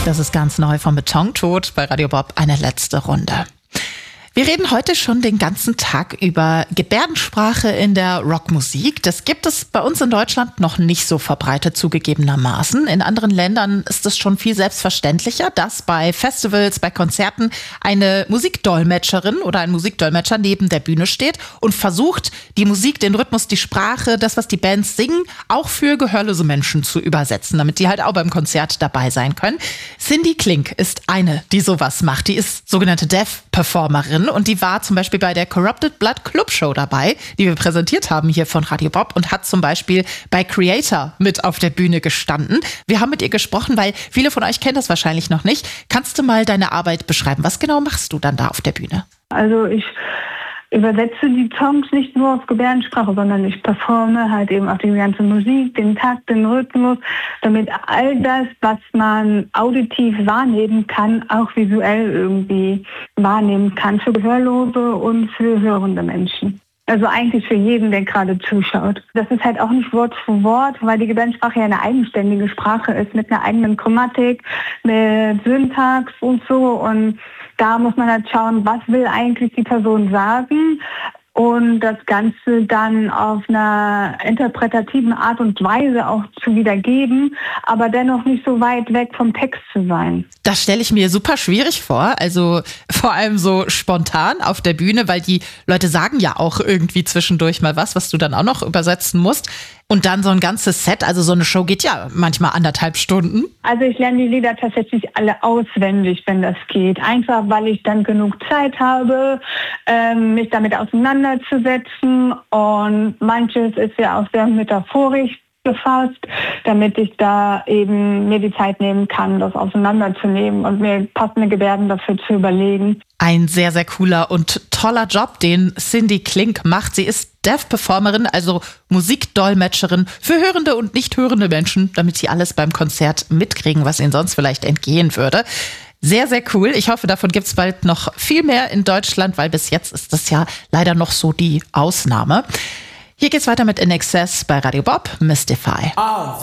Das ist ganz neu vom Betontod bei Radio Bob, eine letzte Runde. Wir reden heute schon den ganzen Tag über Gebärdensprache in der Rockmusik. Das gibt es bei uns in Deutschland noch nicht so verbreitet zugegebenermaßen. In anderen Ländern ist es schon viel selbstverständlicher, dass bei Festivals, bei Konzerten eine Musikdolmetscherin oder ein Musikdolmetscher neben der Bühne steht und versucht, die Musik, den Rhythmus, die Sprache, das, was die Bands singen, auch für gehörlose Menschen zu übersetzen, damit die halt auch beim Konzert dabei sein können. Cindy Klink ist eine, die sowas macht. Die ist sogenannte Deaf-Performerin. Und die war zum Beispiel bei der Corrupted Blood Club Show dabei, die wir präsentiert haben hier von Radio Bob, und hat zum Beispiel bei Creator mit auf der Bühne gestanden. Wir haben mit ihr gesprochen, weil viele von euch kennen das wahrscheinlich noch nicht. Kannst du mal deine Arbeit beschreiben? Was genau machst du dann da auf der Bühne? Also ich übersetze die Songs nicht nur auf Gebärdensprache, sondern ich performe halt eben auch die ganze Musik, den Takt, den Rhythmus, damit all das, was man auditiv wahrnehmen kann, auch visuell irgendwie wahrnehmen kann, für Gehörlose und für hörende Menschen. Also eigentlich für jeden, der gerade zuschaut. Das ist halt auch nicht Wort für Wort, weil die Gebärdensprache ja eine eigenständige Sprache ist, mit einer eigenen Grammatik, mit Syntax und so. Und da muss man halt schauen, was will eigentlich die Person sagen, und das Ganze dann auf einer interpretativen Art und Weise auch zu wiedergeben, aber dennoch nicht so weit weg vom Text zu sein. Das stelle ich mir super schwierig vor, also vor allem so spontan auf der Bühne, weil die Leute sagen ja auch irgendwie zwischendurch mal was du dann auch noch übersetzen musst. Und dann so ein ganzes Set, also so eine Show geht ja manchmal 1,5 Stunden. Also ich lerne die Lieder tatsächlich alle auswendig, wenn das geht. Einfach, weil ich dann genug Zeit habe, mich damit auseinanderzusetzen. Und manches ist ja auch sehr metaphorisch gefasst, damit ich da eben mir die Zeit nehmen kann, das auseinanderzunehmen und mir passende Gebärden dafür zu überlegen. Ein sehr, sehr cooler und toller Job, den Cindy Klink macht. Sie ist Deaf-Performerin, also Musikdolmetscherin für hörende und nicht hörende Menschen, damit sie alles beim Konzert mitkriegen, was ihnen sonst vielleicht entgehen würde. Sehr, sehr cool. Ich hoffe, davon gibt es bald noch viel mehr in Deutschland, weil bis jetzt ist das ja leider noch so die Ausnahme. Hier geht's weiter mit INXS bei Radio Bob, Mystify.